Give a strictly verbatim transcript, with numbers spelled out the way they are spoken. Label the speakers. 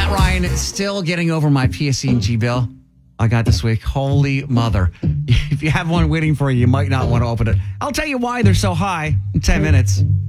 Speaker 1: Matt Ryan is still getting over my P S E and G bill I got this week. Holy mother. If you have one waiting for you, you might not want to open it. I'll tell you why they're so high in ten minutes.